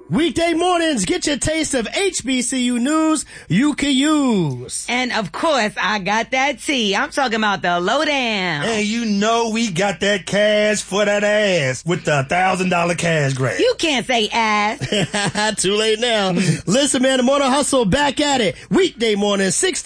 Weekday mornings, get your taste of HBCU news you can use. And of course, I got that tea. I'm talking about the lowdown. And you know we got that cash for that ass with the $1,000 cash grab. You can't say ass. Too late now. Listen, man, the Morning Hustle back at it. Weekday morning, 6